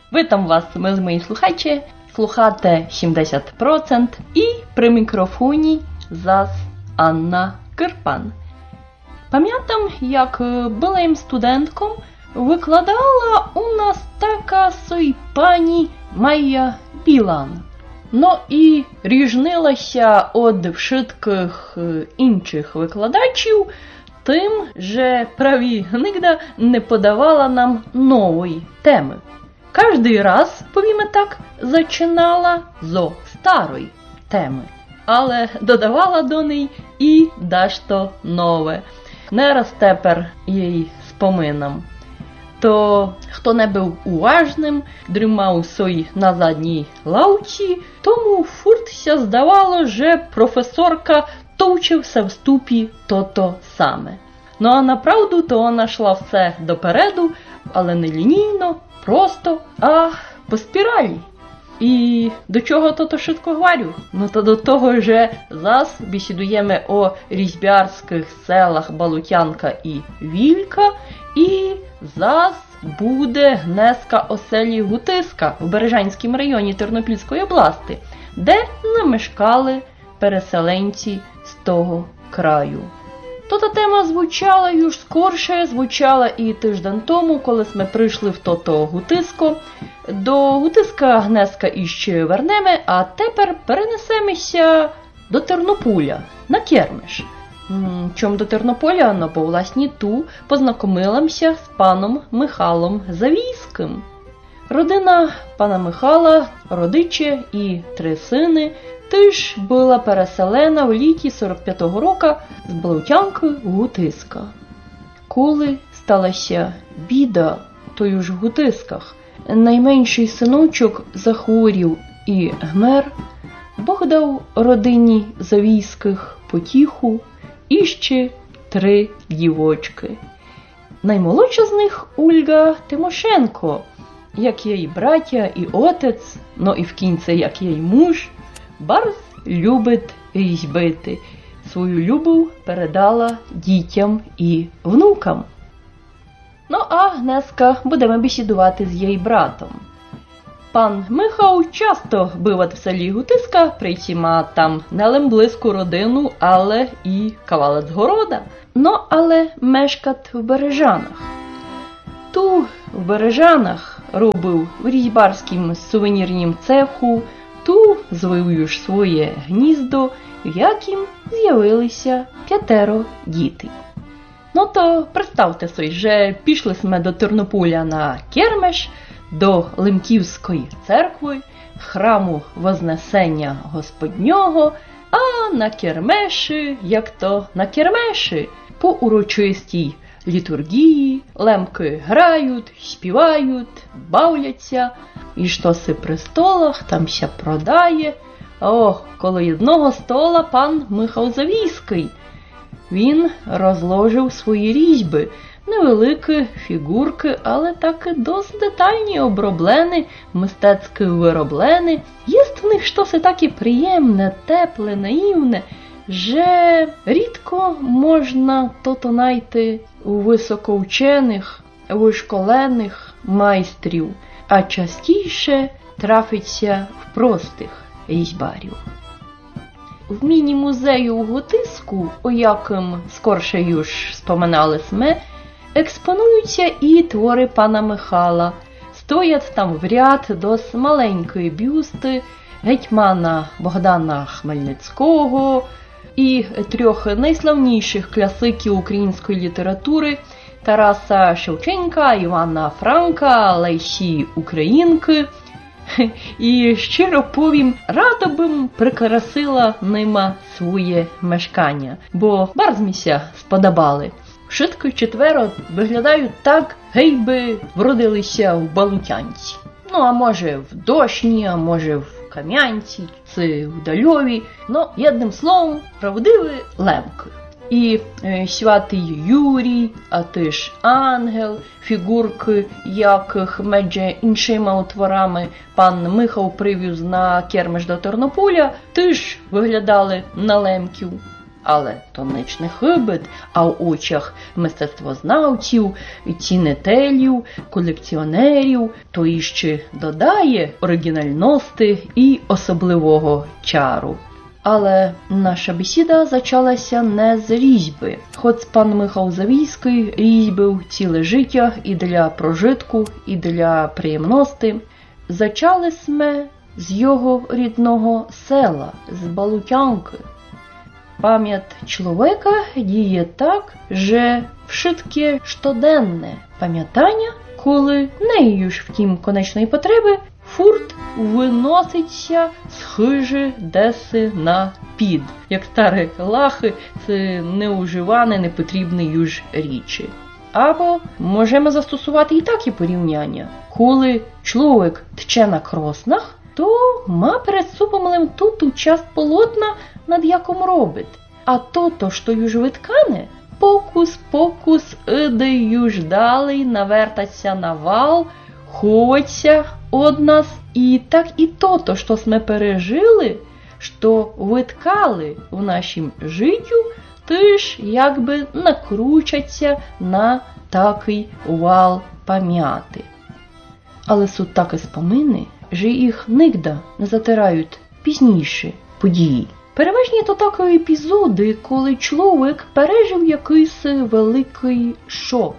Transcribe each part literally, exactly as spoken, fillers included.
Witam Was, my mої слухачі, слухате сімдесят відсотків і при мікрофоні зас Анна Кирпан. Пам'ятам, як була їм студентком, викладала у нас така сой пані Майя Білан. Ну і різнилася від всіх інших викладачів тим, що праві нігде не подавала нам нової теми. Кожний раз, повімо так, зачинала зо старої теми, але додавала до неї і дещо нове. Не раз тепер їй споминам. То, хто не був уважним, дрімав сой на задній лавці, тому фуртся здавало, що професорка товчився в ступі то-то саме. Ну а направду то вона йшла все допереду, але не лінійно, просто, а по спіралі. І до чого то-то швидко говорю? Ну то до того, що зас бесідуємо о різьбярських селах Балутянка і Вілька, і зас буде гнезка оселі Гутиска в Бережанському районі Тернопільської області, де намешкали переселенці з того краю. То-та тема звучала юж скорше, звучала і тиждень тому, коли ми прийшли в то-то Гутиско. До Гутиска гнезка іще вернемо, а тепер перенесемося до Тернополя, на Кермеш. Чом до Тернополя? Ну, по власні ту познайомилася з паном Михайлом Завійським. Родина пана Михайла, родичі і три сини, теж була переселена в літі сорок п'ятого року з Балутянки в Гутиска. Коли сталася біда тою ж в Гутисках, найменший синочок захворів і гмер, Бог дав родині Завійських потіху і ще три дівочки. Наймолодша з них Ольга Тимошенко, як її браття і отець, ну і в кінці як її муж, барз любить різьбити. Свою любов передала дітям і внукам. Ну а гнезка будемо бесідувати з її братом. Пан Михал часто бивав в селі Гутиска, причому там не лим близьку родину, але і кавалець города. Ну, але мешкать в Бережанах. Ту в Бережанах робив в різьбарському сувенірнім цеху, ту звив ж своє гніздо, в яким з'явилися п'ятеро дітей. Ну то представте собі, що пішли ми до Тернополя на Кермеш, до Лемківської церкви, храму Вознесення Господнього, а на Кермеші, як то на Кермеші, по урочистій літургії, лемки грають, співають, бавляться, і що си при столах, там ся продає. Ох, коло одного стола пан Михайло Завійський. Він розложив свої різьби, невеликі фігурки, але таки досить детальні оброблені, мистецькі вироблені. Є в них щось таке приємне, тепле, наївне, що рідко можна то-то знайти у високоучених, вишколених майстрів, а частіше трафиться в простих різьбарів. В міні-музею у Гутиску, о яким скорше юж споминали ми, експонуються і твори пана Михайла. Стоять там в ряд досить маленької бюсти гетьмана Богдана Хмельницького і трьох найславніших класиків української літератури Тараса Шевченка, Івана Франка, Лесі Українки. І щиро повім, рада бим прикрасила ними своє мешкання, бо bardzo mi się сподобали. Wszystkie четверо виглядають так, гейби вродилися в Балутянці. Ну, а може в Дошні, а може в Кам'янці, чи в Дальові. Ну, одним словом, правдиві лемки. І е, святий Юрій, а теж ангел, фігурки, яких між іншими утворами пан Михайло привіз на Кермеш до Тернополя, теж виглядали на лемків. Але то ніч не хибить, а в очах мистецтвознавців, цінителів, колекціонерів то іще додає оригінальності і особливого чару. Але наша бесіда зачалася не з різьби. Хоч пан Михал Завійський різьбив ціле життя і для прожитку, і для приємності, зачали ми з його рідного села, з Балутянки. Пам'ять чоловіка діє так, що wszystkie щоденне пам'ятання, коли не є ж втім конечної потреби, фурт виноситься з хижі деси на під. Як старі лахи, це неуживане, непотрібне юж річі. Або можемо застосувати і такі порівняння. Коли чоловік тче на кроснах, то ма перед собою ту часть полотна, над яким робить. А то-то, що юж виткане, покус-покус, іде юж далей, навертаться на вал, ховаться од нас. І так і то-то, що ми пережили, що виткали в нашім життю, теж якби накручаться на такий вал пам'яти. Але суть так і спомини, що їх нігде не затирають пізніше події. Переважні то такі епізоди, коли чоловік пережив якийсь великий шок.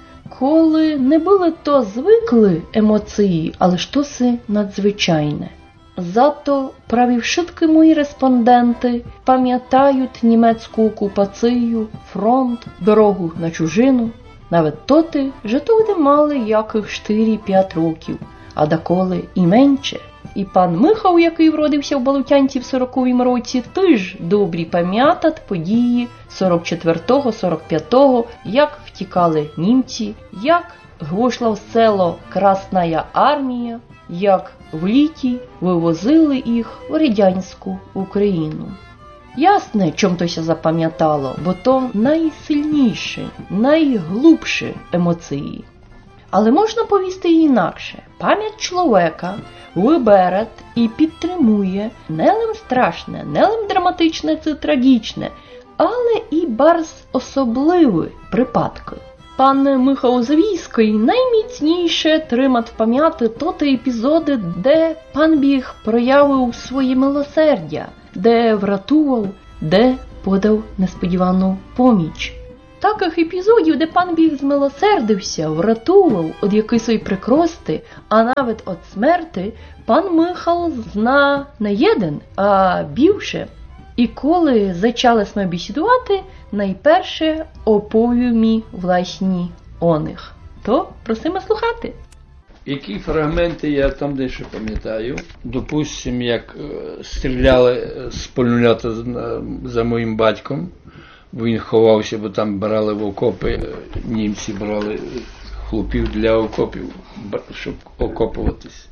Коли не були то звикли емоції, але щось надзвичайне. Зато праві všetky мої респонденти пам'ятають німецьку окупацію, фронт, дорогу на чужину, навіть тоти, що тоді мали яких чотири-п'ять років, а деколи і менше. І пан Михал, який вродився в Балутянці в сороковому році, теж добрі пам'ятать події сорок четвертого сорок п'ятого, як втікали німці, як гвошла в село Красная армія, як в літі вивозили їх в радянську Україну. Ясне, чом то ся запам'ятало, бо то найсильніші, найглубші емоції. Але можна повісти і інакше. Пам'ять чоловіка вибере і підтримує не лим страшне, не лим драматичне чи трагічне, але і барз особливі припадки. Пан Михал Завійський найміцніше тримать в пам'яті тоти епізоди, де пан біг проявив своє милосердя, де врятував, де подав несподівану поміч. Таких епізодів, де пан біг змилосердився, врятував від якоїсь прикрости, а навіть від смерти, пан Михал зна не єдин, а більше. І коли зачали ми бесідувати, найперше оповів мі власні о них. То просимо слухати. Які фрагменти я там дещо пам'ятаю. Допустим, як стріляли з пулемета за моїм батьком. Він ховався, бо там брали в окопи, німці брали хлопів для окопів, щоб окопуватись.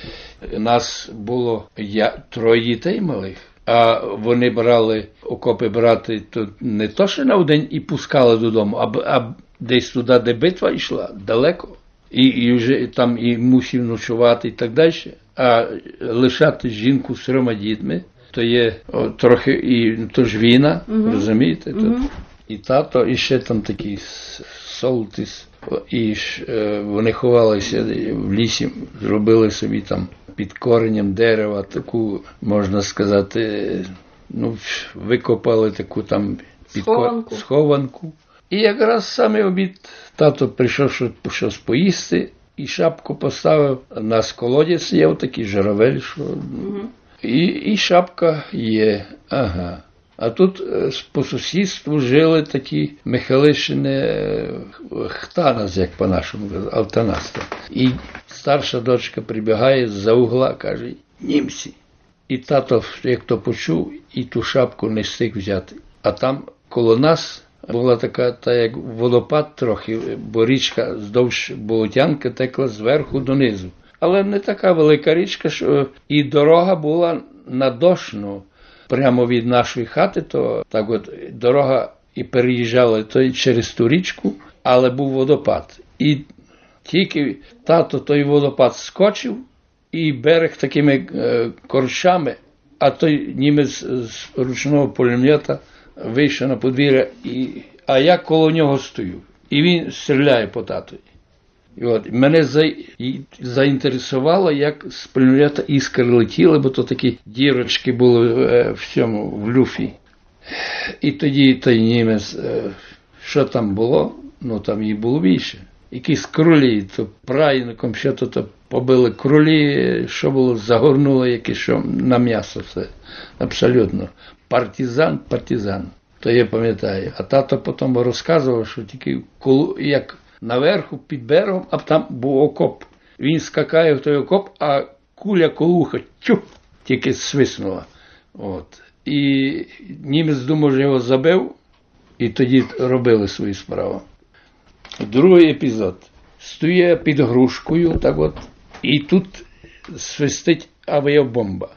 Нас було я, троє дітей малих, а вони брали окопи брати то не то, що на день і пускали додому, а, а десь туди, де битва йшла, далеко. І, і вже там і мусив ночувати і так далі. А лишати жінку з трьома дітьми, то є о, трохи, і то ж війна, uh-huh. розумієте? Uh-huh. І тато, і ще там такий солтис, і ж, е, вони ховалися в лісі, зробили собі там під коренем дерева таку, можна сказати, ну, викопали таку там під схованку. Кор... схованку. І якраз саме обід тато прийшов, щоб щось поїсти, і шапку поставив, на колодязь є такий журавель, що... Uh-huh. І, і шапка є, ага. А тут по сусідству жили такі Михайлишини хтаназ, як по-нашому, автонаста. І старша дочка прибігає з-за угла, каже, німці. І тато, як то почув, і ту шапку не встиг взяти. А там коло нас була така, та як водопад трохи, бо річка здовж Болотянки текла зверху донизу. Але не така велика річка, що і дорога була на Дошну, прямо від нашої хати, то так от дорога і переїжджала то через ту річку, але був водопад. І тільки тато той водопад скочив, і берег такими е, корчами, а той німець з ручного пулемета вийшов на подвір'я, і, а я коло нього стою. І він стріляє по татові. І от, мене за, і, заінтересувало, як з пулемета іскри летіли, бо то такі дірочки були е, в цьому, в люфі. І тоді той німець, е, що там було, ну там їх було більше. Якісь кролі, то прайником ще то, то побили кролі, що було, загорнули якесь, що на м'ясо все. Абсолютно. Партизан, партизан. То я пам'ятаю. А тато потім розказував, що тільки коло, як наверху під берегом, а там був окоп. Він скакає в той окоп, а куля колуха, тюх, тільки свиснула. От. І німець думав, що його забив, і тоді робили свою справу. Другий епізод. Стою під грушкою, так от, і тут свистить авіабомба.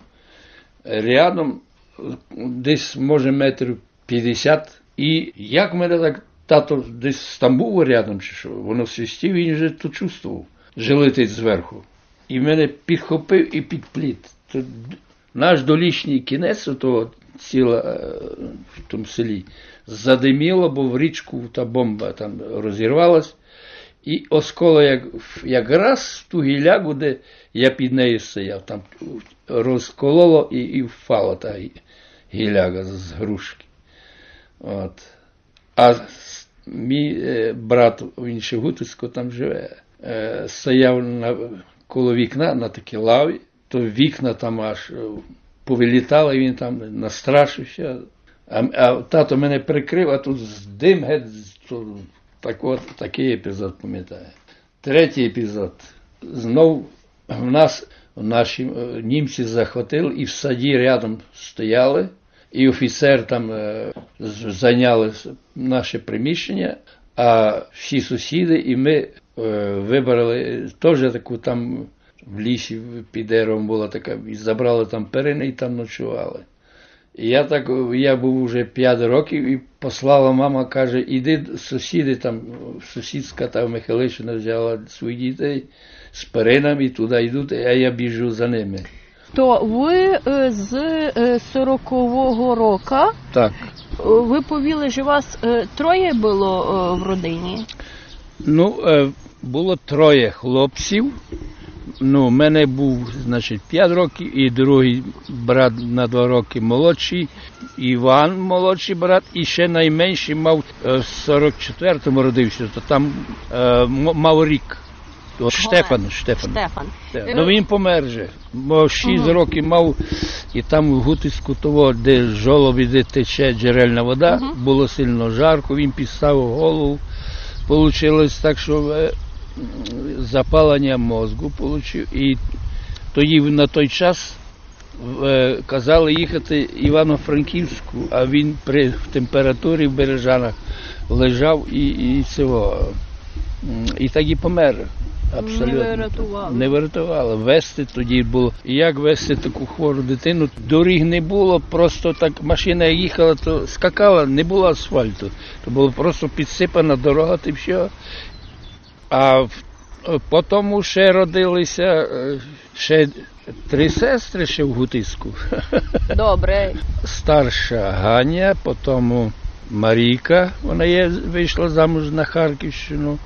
Рядом десь, може, метрів п'ятдесят. І як мене так, тато десь там був рядом, чи що, воно свистів, він вже то чувствував, що летить зверху. І мене підхопив і підпліт. Тут наш долішній кінець, того ціла в тому селі, задиміло, бо в річку та бомба там розірвалась. І осколо як, якраз в ту гілягу, де я під нею стояв, там розкололо і, і впала та гіляга з грушки. От. А мій е, брат, він ще в Гутицьку там живе, е, стояв на, коло вікна на такій лаві, то вікна там аж повилітали, він там настрашився. А, а тато мене прикрив, а тут дим геть, так от, такий епізод пам'ятаю. Третій епізод. Знов в нас, наші німці захватили і в саді рядом стояли, і офіцер там е, зайняли наше приміщення, а всі сусіди, і ми е, вибрали теж таку там в лісі під деревом була така, і забрали там перини і там ночували. І я так, я був вже п'ять років, і послала мама, каже, іди, сусіди там, сусідська там Михайлишина взяла своїх дітей з перинами, і туди йдуть, а я біжу за ними. То ви з сорокового року, так. Ви повіли, що вас троє було в родині? Ну, було троє хлопців. Ну, в мене був, значить, п'ять років, і другий брат на два роки молодший, Іван молодший брат, і ще найменший мав в сорок четвертому родився, то там е, мав рік. О, Штефан, Штефан. Штефан. Ну, він помер же, бо шість угу. років мав, і там в Гутицьку того, де жолобі, де тече джерельна вода, угу. було сильно жарко, він підставив голову, получилось так, що запалення мозку отримав, і тоді на той час е, казали їхати Івано-Франківську, а він при температурі в Бережанах лежав і, і цього, і так і помер. Абсолютно. Не врятували. Не врятували. Вести тоді було. І як вести таку хвору дитину? Доріг не було, просто так машина їхала, то скакала, не було асфальту. То було просто підсипана дорога, і все. А потім ще родилися ще три сестри ще в Гутицьку. Добре. Старша Ганя, потім Марійка, вона є, вийшла замуж на Харківщину.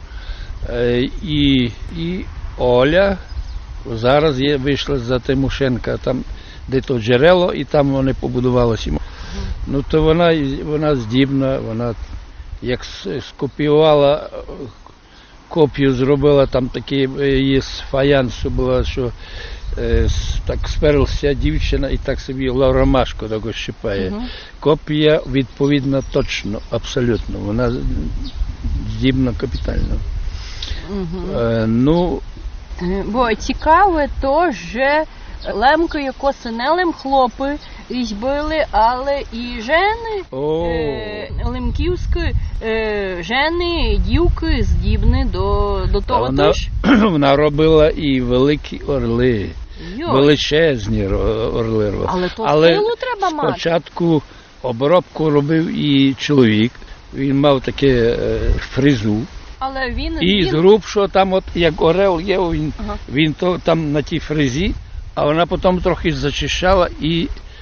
І, і Оля зараз є, вийшла за Тимошенка, там, де то джерело, і там вони побудувалися. Ну, то вона, вона здібна, вона як скопіювала, копію зробила, там такі є з фаянсу була, що е, так сперлася дівчина і так собі ромашку таку щипає. Uh-huh. Копія відповідна точно, абсолютно, вона здібна капітально. Uh-huh. Е, ну, бо цікаве то, що лемкою косинелем хлопи збили, але і жени, oh. е, лемківські е, жени, дівки здібні до, до того. Вона, тож. Вона робила і великі орли, Йой. величезні орли. Але то але силу треба мати. Спочатку обробку робив і чоловік, він мав таке е, фризу. Але він, і він... з грубшого там, от як орел є, він, ага. він то там на тій фрезі, а вона потім трохи зачищала і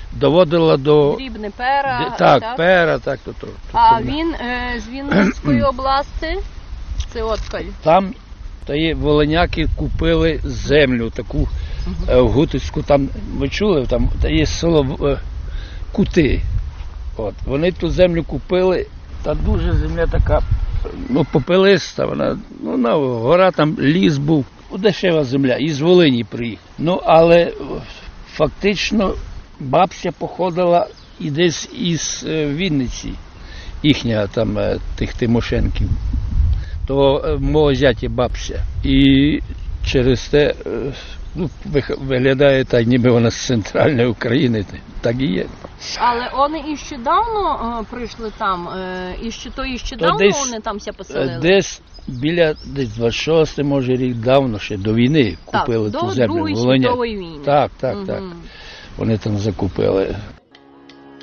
доводила до... Дрібне пера. Де- так, пера, так, то, то, то, А то, він е, з Вінницької області, це откаль. Там та є волиняки купили землю таку е, в Гутицьку, там, ви чули, там та є село е, Кути. От, вони ту землю купили, та дуже земля така, ну, попелиста, вона, ну, на, гора там, ліс був, ну, дешева земля, із Волині приїхав. Ну, але е, фактично бабця походила і десь із е, Вінниці, їхня там, е, тих Тимошенків. То е, мого зятя бабця. І через те е, ну, вих- виглядає так, ніби вона з центральної України. Так і є. Але вони іще давно е, прийшли там, е, іще то іще То давно десь, вони там ся Е, поселили? Десь біля десь двадцять шостий, може, рік давно, ще до війни Так, купили до ту землю. Другої Волиня. світової війни. Так, так, Мгм. так. Вони там закупили.